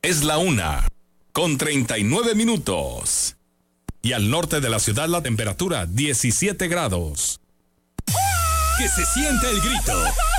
Es la 1:39. Y al norte de la ciudad la temperatura 17 grados. Que se sienta el grito.